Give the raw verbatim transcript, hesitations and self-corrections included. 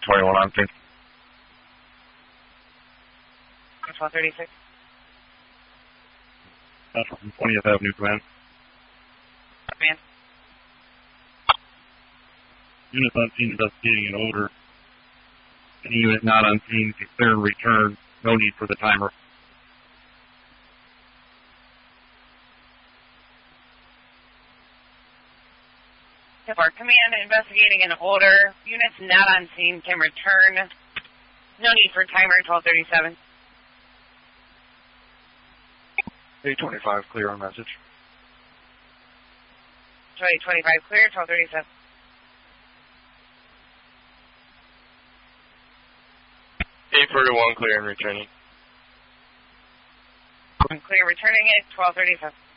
twenty-one on scene. twelve thirty-six. Uh, from twentieth Avenue Command. Command. Unit on scene investigating an odor. Any unit not on scene to clear and return. No need for the timer. For command, investigating an odor. Units not on scene can return. No need for timer, twelve thirty-seven. eight twenty-five, clear on message. twenty twenty-five clear, twelve thirty-seven. eight forty-one, clear and returning. Clear returning it, twelve thirty-seven.